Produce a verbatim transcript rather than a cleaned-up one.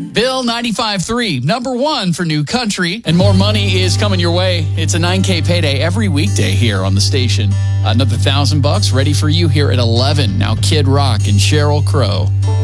Bill ninety-five three, number one for new country, and more money is coming your way. It's a nine K payday every weekday here on the station. Another thousand bucks ready for you here at eleven. Now Kid Rock and Sheryl Crow.